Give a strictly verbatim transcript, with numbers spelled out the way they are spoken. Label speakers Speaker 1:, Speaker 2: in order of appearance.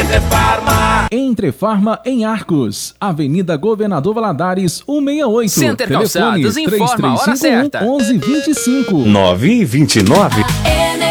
Speaker 1: Entrefarma.
Speaker 2: Entrefarma em Arcos, Avenida Governador Valadares, cento e sessenta e oito.
Speaker 3: Center
Speaker 2: Telefone
Speaker 3: Calçados informa a hora certa.
Speaker 2: três três cinco um, um um dois cinco.
Speaker 4: nove e vinte e nove.